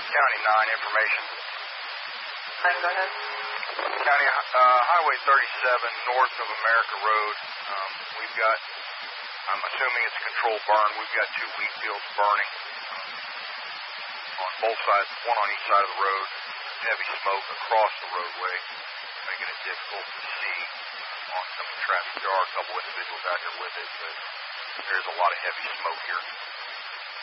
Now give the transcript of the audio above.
County 9 information. Go ahead. County Highway 37 north of America Road. We've got, I'm assuming it's a controlled burn. We've got 2 wheat fields burning on both sides, one on each side of the road. Heavy smoke across the roadway, making it difficult to see oncoming traffic. There are a couple individuals out here with it, but there's a lot of heavy smoke here.